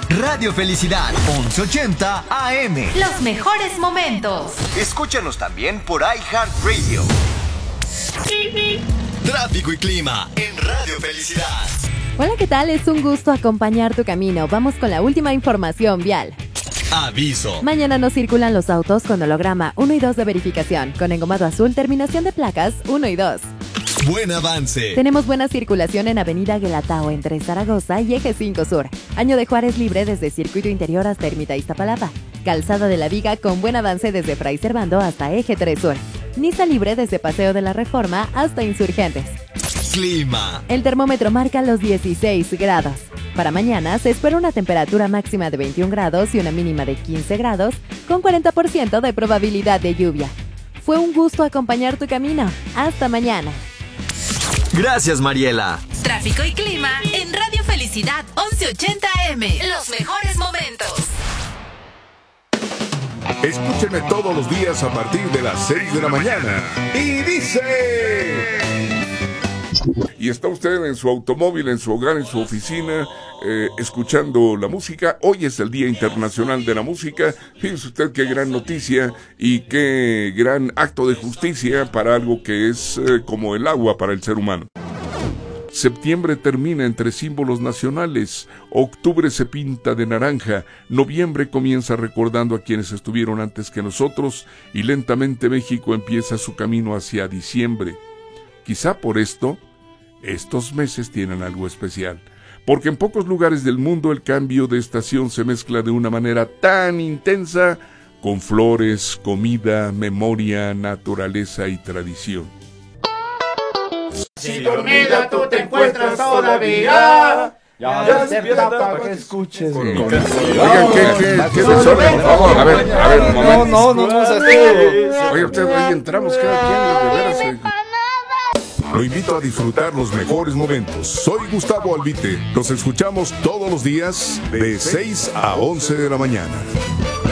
Radio Felicidad, 1180 AM. Los mejores momentos. Escúchanos también por iHeartRadio. Tráfico y clima en Radio Felicidad. Hola, ¿qué tal? Es un gusto acompañar tu camino. Vamos con la última información vial. Aviso. Mañana no circulan los autos con holograma 1 y 2 de verificación, con engomado azul, terminación de placas 1 y 2. Buen avance. Tenemos buena circulación en Avenida Guelatao entre Zaragoza y Eje 5 Sur. Año de Juárez libre desde Circuito Interior hasta Ermita Iztapalapa. Calzada de la Viga con buen avance desde Fray Servando hasta Eje 3 Sur. Niza libre desde Paseo de la Reforma hasta Insurgentes. Clima. El termómetro marca los 16 grados. Para mañana se espera una temperatura máxima de 21 grados y una mínima de 15 grados con 40% de probabilidad de lluvia. Fue un gusto acompañar tu camino. Hasta mañana. Gracias, Mariela. Tráfico y clima en Radio Felicidad 1180 AM. Los mejores momentos. Escúchenme todos los días a partir de las 6 de la mañana. Y dice... Y está usted en su automóvil, en su hogar, en su oficina, escuchando la música. Hoy es el Día Internacional de la Música. Fíjese usted qué gran noticia y qué gran acto de justicia para algo que es como el agua para el ser humano. Septiembre termina entre símbolos nacionales, octubre se pinta de naranja, noviembre comienza recordando a quienes estuvieron antes que nosotros y lentamente México empieza su camino hacia diciembre. Quizá por esto, estos meses tienen algo especial, porque en pocos lugares del mundo el cambio de estación se mezcla de una manera tan intensa con flores, comida, memoria, naturaleza y tradición. Si dormida tú te encuentras todavía, ya despierta para que escuches mi canción. Oigan, ¿qué desorden, por favor? A ver, un momento. No. Oye, usted, ahí entramos cada quien, de veras. Lo invito a disfrutar los mejores momentos. Soy Gustavo Albite. Los escuchamos todos los días de 6 a 11 de la mañana.